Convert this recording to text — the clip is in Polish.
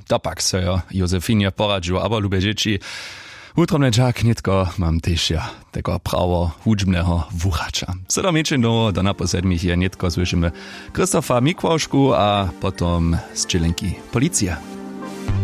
Dopak se jo Josefinie poradžił, aber lube dzieci. Utromne džak nitko mam też ja tego prawo hudźbnego wuchacza. Sedam miečenowo do naposedmich je nitko słyszymy Krzysztofa Mikłaszku, a potom z Czelenki Policja.